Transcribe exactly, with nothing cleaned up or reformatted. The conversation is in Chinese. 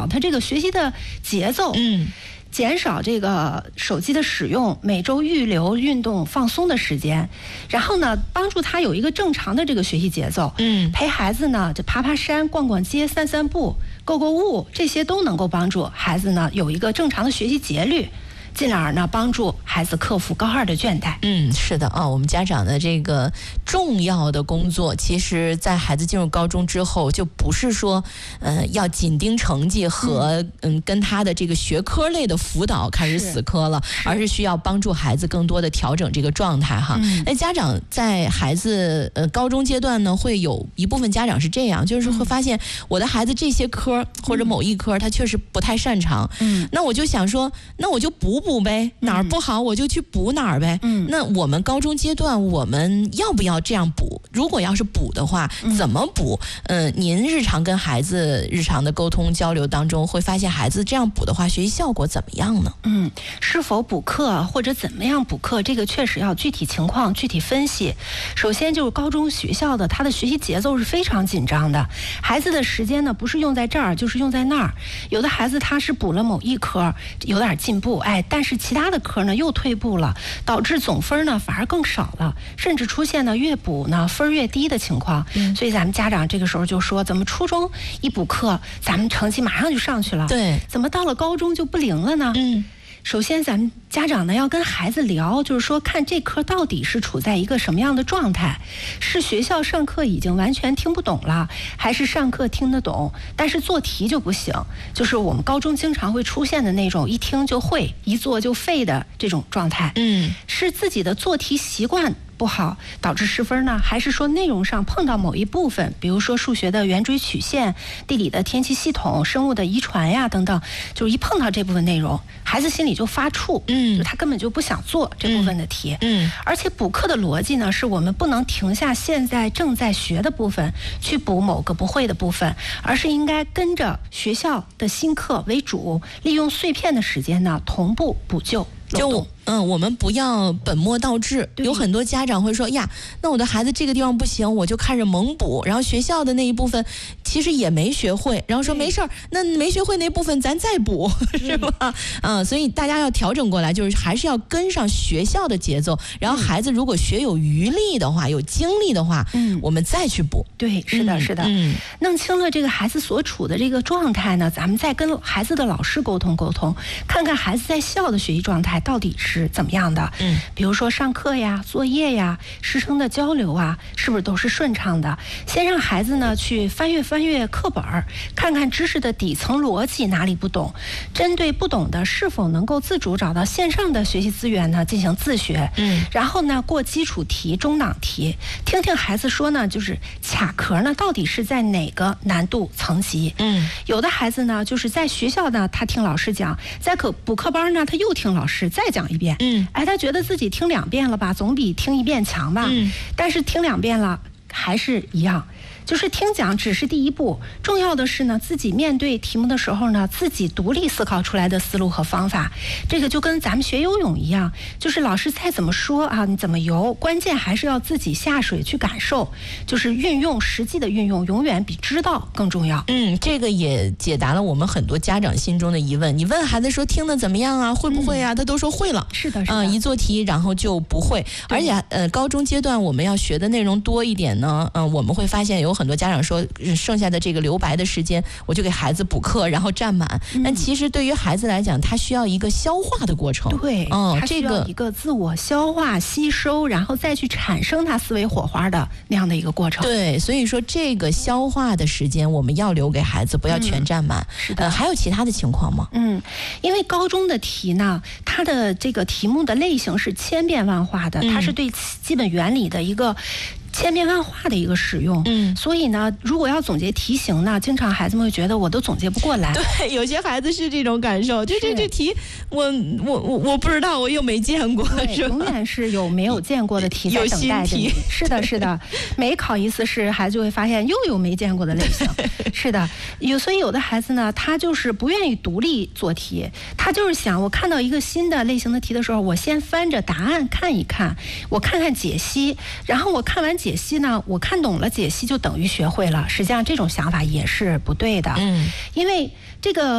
他这个学习的节奏， 嗯。 减少这个手机的使用，每周预留运动放松的时间，然后呢，帮助他有一个正常的这个学习节奏。 嗯， 陪孩子呢，就爬爬山、逛逛街、散散步、购购物，这些都能够帮助孩子呢有一个正常的学习节律。进而呢，帮助孩子克服高二的倦怠。 嗯，是的啊，我们家长的这个重要的工作，其实在孩子进入高中之后，就不是说，呃，要紧盯成绩和嗯, 嗯跟他的这个学科类的辅导开始死磕了，而是需要帮助孩子更多的调整这个状态哈。那、嗯、家长在孩子呃高中阶段呢，会有一部分家长是这样，就是会发现我的孩子这些科或者某一科他确实不太擅长，嗯，那我就想说，那我就补补。补呗，哪儿不好我就去补哪儿呗。嗯，那我们高中阶段我们要不要这样补？如果要是补的话，怎么补？嗯、呃，您日常跟孩子日常的沟通交流当中，会发现孩子这样补的话，学习效果怎么样呢？ 嗯，是否补课或者怎么样补课，这个确实要具体情况具体分析。首先就是高中学校的他的学习节奏是非常紧张的，孩子的时间呢不是用在这儿就是用在那儿。有的孩子他是补了某一科有点进步，哎，但是其他的科呢又退步了，导致总分呢反而更少了，甚至出现呢越补呢分越低的情况。嗯，所以咱们家长这个时候就说，怎么初中一补课，咱们成绩马上就上去了？对，怎么到了高中就不灵了呢？嗯。首先咱们家长呢要跟孩子聊，就是说看这科到底是处在一个什么样的状态，是学校上课已经完全听不懂了，还是上课听得懂但是做题就不行，就是我们高中经常会出现的那种一听就会一做就废的这种状态。嗯，是自己的做题习惯不好导致失分呢，还是说内容上碰到某一部分，比如说数学的圆锥曲线、地理的天气系统、生物的遗传呀等等，就是一碰到这部分内容，孩子心里就发怵，嗯，就他根本就不想做这部分的题，嗯，而且补课的逻辑呢，是我们不能停下现在正在学的部分去补某个不会的部分，而是应该跟着学校的新课为主，利用碎片的时间呢同步补救。 就嗯，我们不要本末倒置。有很多家长会说呀，那我的孩子这个地方不行，我就开始猛补，然后学校的那一部分其实也没学会，然后说没事儿，那没学会那部分咱再补，是吧？嗯，所以大家要调整过来，就是还是要跟上学校的节奏。然后孩子如果学有余力的话，有精力的话，嗯，我们再去补。 对，是的，是的。嗯，弄清了这个孩子所处的这个状态呢，咱们再跟孩子的老师沟通沟通，看看孩子在校的学习状态到底是怎么样的。嗯，比如说上课呀、作业呀、师生的交流啊，是不是都是顺畅的？先让孩子呢去翻阅翻阅课本，看看知识的底层逻辑哪里不懂，针对不懂的是否能够自主找到线上的学习资源呢进行自学。嗯，然后呢过基础题、中档题，听听孩子说呢，就是卡壳呢到底是在哪个难度层级。嗯，有的孩子呢就是在学校呢他听老师讲，在可补课班呢他又听老师再讲一遍。嗯，哎，他觉得自己听两遍了吧，总比听一遍强吧。嗯，但是听两遍了还是一样。就是听讲只是第一步，重要的是呢，自己面对题目的时候呢，自己独立思考出来的思路和方法。这个就跟咱们学游泳一样，就是老师再怎么说啊，你怎么游，关键还是要自己下水去感受，就是运用实际的运用，永远比知道更重要。 嗯，这个也解答了我们很多家长心中的疑问。你问孩子说听得怎么样啊，会不会啊？嗯、他都说会了。 是的，是的。 嗯、呃，一做题然后就不会，而且呃，高中阶段我们要学的内容多一点呢。嗯、呃，我们会发现有很多家长说，剩下的这个留白的时间，我就给孩子补课，然后占满。嗯、但其实对于孩子来讲，他需要一个消化的过程。 对，嗯，这个一个自我消化、吸收，然后再去产生他思维火花的那样的一个过程。 对，所以说这个消化的时间我们要留给孩子，不要全占满。嗯、是的。呃，还有其他的情况吗？ 嗯，因为高中的题呢，它的这个题目的类型是千变万化的，嗯、它是对基本原理的一个千变万化的一个使用。嗯，所以呢，如果要总结题型呢，经常孩子们会觉得我都总结不过来。 对，有些孩子是这种感受，就这这题我我我我不知道，我又没见过，是吧？ 永远是有没有见过的题在等待着你。是的，是的，每考一次试，孩子就会发现又有没见过的类型。是的，有所以有的孩子呢，他就是不愿意独立做题，他就是想，我看到一个新的类型的题的时候，我先翻着答案看一看，我看看解析，然后我看完解析呢，我看懂了解析就等于学会了。实际上这种想法也是不对的。嗯，因为这个